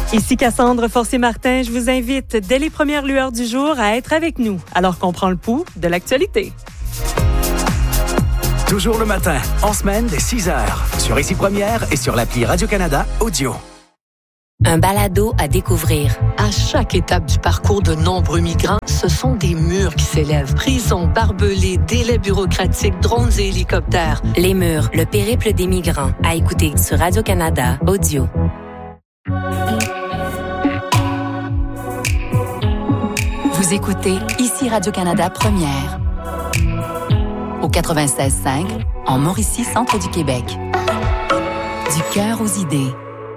Ici Cassandre Forcier-Martin, je vous invite dès les premières lueurs du jour à être avec nous alors qu'on prend le pouls de l'actualité. Toujours le matin, en semaine dès 6h, sur Ici Première et sur l'appli Radio-Canada Audio. Un balado à découvrir. À chaque étape du parcours de nombreux migrants, ce sont des murs qui s'élèvent. Prisons, barbelés, délais bureaucratiques, drones et hélicoptères. Les murs, le périple des migrants. À écouter sur Radio-Canada Audio. Vous écoutez Ici Radio-Canada Première. Au 96.5, en Mauricie, centre du Québec. Du cœur aux idées.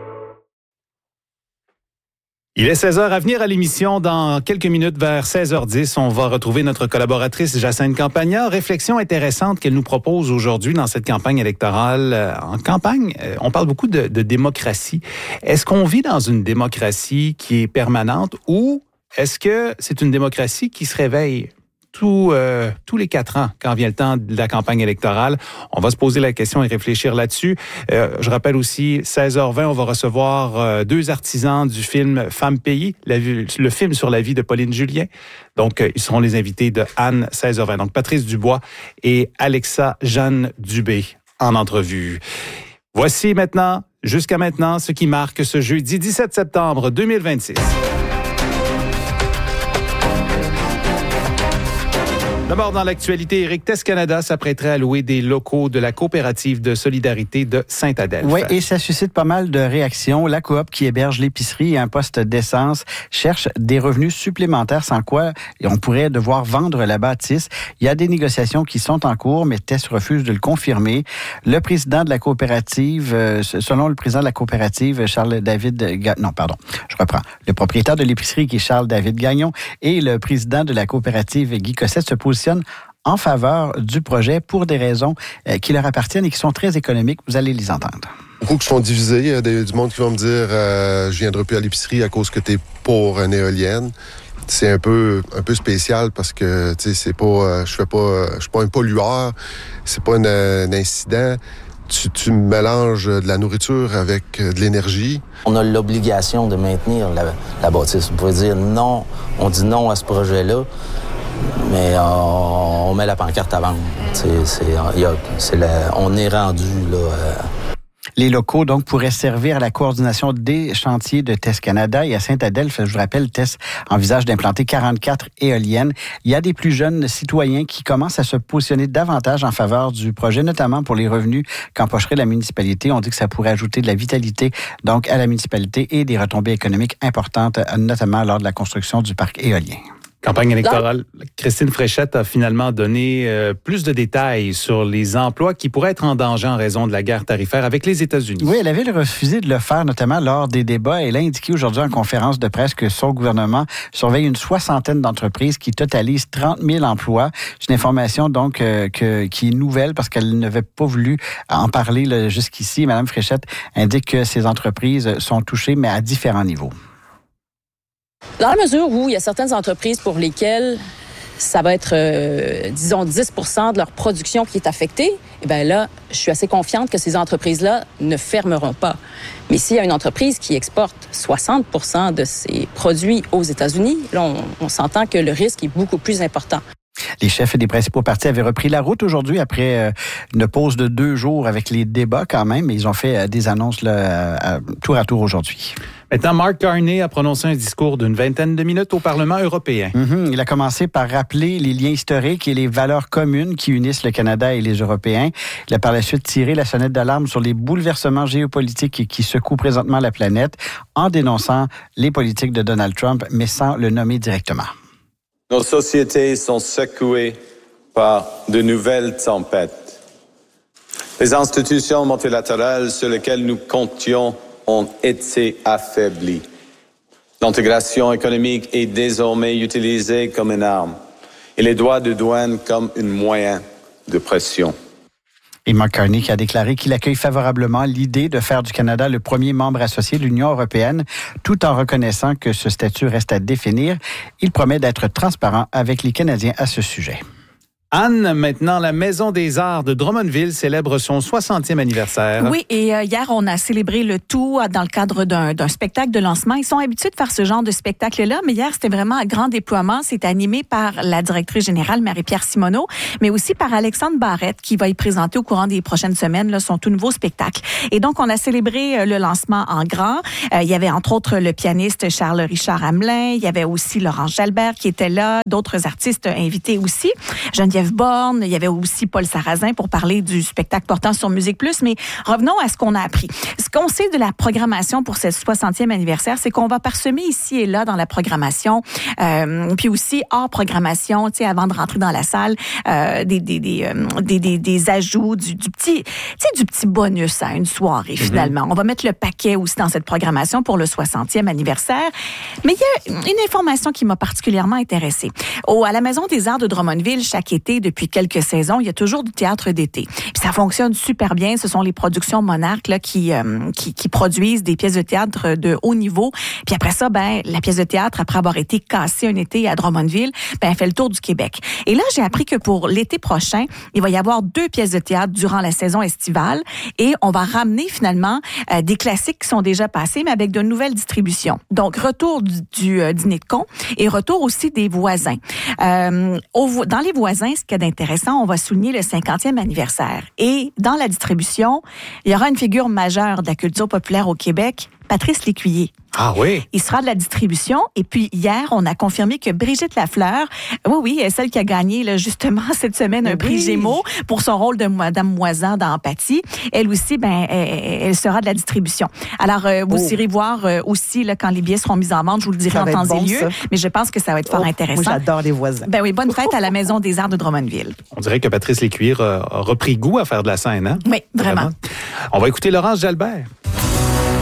Il est 16h à venir à l'émission. Dans quelques minutes, vers 16h10, on va retrouver notre collaboratrice Jacinthe Campagna. Réflexion intéressante qu'elle nous propose aujourd'hui dans cette campagne électorale. En campagne, on parle beaucoup de démocratie. Est-ce qu'on vit dans une démocratie qui est permanente ou est-ce que c'est une démocratie qui se réveille tous les 4 ans quand vient le temps de la campagne électorale? On va se poser la question et réfléchir là-dessus. Je rappelle aussi, 16h20, on va recevoir 2 artisans du film Femmes Pays, le film sur la vie de Pauline Julien. Donc, ils seront les invités de Anne, 16h20. Donc, Patrice Dubois et Alexa Jeanne Dubé en entrevue. Voici maintenant, jusqu'à maintenant, ce qui marque ce jeudi 17 septembre 2026. D'abord, dans l'actualité, Éric, TES Canada s'apprêterait à louer des locaux de la coopérative de solidarité de Saint-Adèphe. Oui, et ça suscite pas mal de réactions. La coop qui héberge l'épicerie et un poste d'essence cherche des revenus supplémentaires, sans quoi on pourrait devoir vendre la bâtisse. Il y a des négociations qui sont en cours, mais TES refuse de le confirmer. Le président de la coopérative, selon le président de la coopérative, le propriétaire de l'épicerie qui est Charles-David Gagnon et le président de la coopérative, Guy Cossette, se positionnent en faveur du projet pour des raisons qui leur appartiennent et qui sont très économiques. Vous allez les entendre. Beaucoup qui sont divisés. Il y a du monde qui va me dire je viendrai plus à l'épicerie à cause que t'es pour une éolienne. C'est un peu spécial parce que tu sais c'est pas je suis pas un pollueur, c'est pas un incident. Tu mélanges de la nourriture avec de l'énergie. On a l'obligation de maintenir la bâtisse. Vous pouvez dire non, on dit non à ce projet-là, mais on met la pancarte à vendre. On est rendu là. Les locaux, donc, pourraient servir à la coordination des chantiers de TES Canada. Et à Saint-Adèphe, je vous rappelle, TES envisage d'implanter 44 éoliennes. Il y a des plus jeunes citoyens qui commencent à se positionner davantage en faveur du projet, notamment pour les revenus qu'empocherait la municipalité. On dit que ça pourrait ajouter de la vitalité, donc, à la municipalité et des retombées économiques importantes, notamment lors de la construction du parc éolien. Campagne électorale. Christine Fréchette a finalement donné plus de détails sur les emplois qui pourraient être en danger en raison de la guerre tarifaire avec les États-Unis. Oui, elle avait refusé de le faire, notamment lors des débats. Elle a indiqué aujourd'hui en conférence de presse que son gouvernement surveille une 60aine d'entreprises qui totalisent 30 000 emplois. C'est une information donc qui est nouvelle parce qu'elle n'avait pas voulu en parler jusqu'ici. Madame Fréchette indique que ces entreprises sont touchées, mais à différents niveaux. Dans la mesure où il y a certaines entreprises pour lesquelles ça va être, 10% de leur production qui est affectée, eh bien là, je suis assez confiante que ces entreprises-là ne fermeront pas. Mais s'il y a une entreprise qui exporte 60% de ses produits aux États-Unis, là, on s'entend que le risque est beaucoup plus important. Les chefs des principaux partis avaient repris la route aujourd'hui après une pause de 2 jours avec les débats quand même. Mais ils ont fait des annonces tour à tour aujourd'hui. Maintenant, Mark Carney a prononcé un discours d'une 20aine de minutes au Parlement européen. Il a commencé par rappeler les liens historiques et les valeurs communes qui unissent le Canada et les Européens. Il a par la suite tiré la sonnette d'alarme sur les bouleversements géopolitiques qui secouent présentement la planète en dénonçant les politiques de Donald Trump, mais sans le nommer directement. Nos sociétés sont secouées par de nouvelles tempêtes. Les institutions multilatérales sur lesquelles nous comptions ont été affaiblies. L'intégration économique est désormais utilisée comme une arme et les droits de douane comme un moyen de pression. Et Mark Carney qui a déclaré qu'il accueille favorablement l'idée de faire du Canada le premier membre associé de l'Union européenne, tout en reconnaissant que ce statut reste à définir. Il promet d'être transparent avec les Canadiens à ce sujet. Anne, maintenant, la Maison des Arts de Drummondville célèbre son 60e anniversaire. Oui, et hier, on a célébré le tout dans le cadre d'un spectacle de lancement. Ils sont habitués de faire ce genre de spectacle-là, mais hier, c'était vraiment un grand déploiement. C'était animé par la directrice générale, Marie-Pierre Simoneau, mais aussi par Alexandre Barrette, qui va y présenter au courant des prochaines semaines là, son tout nouveau spectacle. Et donc, on a célébré le lancement en grand. Il y avait entre autres le pianiste Charles-Richard Hamelin, il y avait aussi Laurence Jalbert qui était là, d'autres artistes invités aussi. Geneviève Borne, il y avait aussi Paul Sarrazin pour parler du spectacle portant sur Musique Plus, mais revenons à ce qu'on a appris. Ce qu'on sait de la programmation pour ce 60e anniversaire, c'est qu'on va parsemer ici et là dans la programmation, puis aussi hors programmation, tu sais, avant de rentrer dans la salle, des ajouts, du petit bonus à une soirée finalement. On va mettre le paquet aussi dans cette programmation pour le 60e anniversaire. Mais il y a une information qui m'a particulièrement intéressée. À la Maison des Arts de Drummondville, chaque été, depuis quelques saisons, il y a toujours du théâtre d'été. Puis ça fonctionne super bien. Ce sont les productions Monarques là, qui produisent des pièces de théâtre de haut niveau. Puis après ça, la pièce de théâtre, après avoir été cassée un été à Drummondville, elle fait le tour du Québec. Et là, j'ai appris que pour l'été prochain, il va y avoir 2 pièces de théâtre durant la saison estivale et on va ramener finalement des classiques qui sont déjà passés, mais avec de nouvelles distributions. Donc, retour du dîner de con et retour aussi des voisins. Dans les voisins, ce qu'il y a d'intéressant, on va souligner le 50e anniversaire. Et dans la distribution, il y aura une figure majeure de la culture populaire au Québec, Patrice Lécuyer. Ah oui? Il sera de la distribution. Et puis, hier, on a confirmé que Brigitte Lafleur, oui, celle qui a gagné là, justement cette semaine un prix Gémeaux pour son rôle de Madame Moisan dans Empathie, elle aussi, elle sera de la distribution. Alors, vous irez voir aussi là, quand les billets seront mis en vente, je vous le dirai en temps et lieu, mais je pense que ça va être fort intéressant. Moi, j'adore les voisins. Oui, bonne fête à la Maison des Arts de Drummondville. On dirait que Patrice Lécuyer a repris goût à faire de la scène, hein? Oui, vraiment. On va écouter Laurence Jalbert.